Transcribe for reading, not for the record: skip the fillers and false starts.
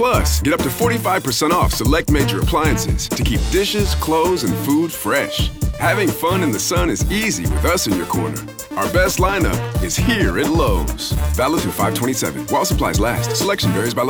Plus, get up to 45% off select major appliances to keep dishes, clothes, and food fresh. Having fun in the sun is easy with us in your corner. Our best lineup is here at Lowe's. Valid through 5/27. While supplies last. Selection varies by location.